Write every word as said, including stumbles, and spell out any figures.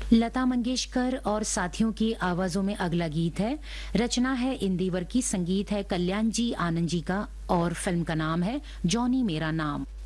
लता मंगेशकर और साथियों की आवाजों में अगला गीत है। रचना है इंदिवर की, संगीत है कल्याण जी आनंद जी का और फिल्म का नाम है जॉनी मेरा नाम।